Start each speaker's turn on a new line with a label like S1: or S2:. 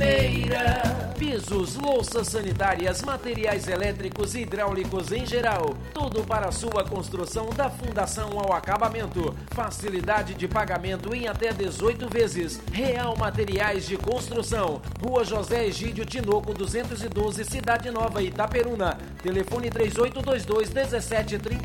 S1: primeira. Pisos, louças sanitárias, materiais elétricos e hidráulicos em geral. Tudo para a sua construção da fundação ao acabamento. Facilidade de pagamento em até 18 vezes. Real Materiais de Construção. Rua José Egídio Tinoco 212, Cidade Nova, Itaperuna. Telefone 3822-1730.